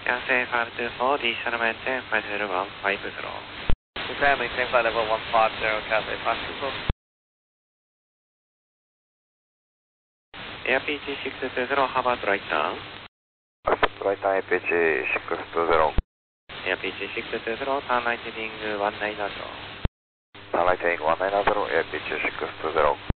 Cathay 524, diesel maintain 50150. Japan, maintain flight level 150, Cathay 524. Air PG620, how about right down? Right down APG620. Air PG620, turn right heading 190. Turn right heading 190, APG620.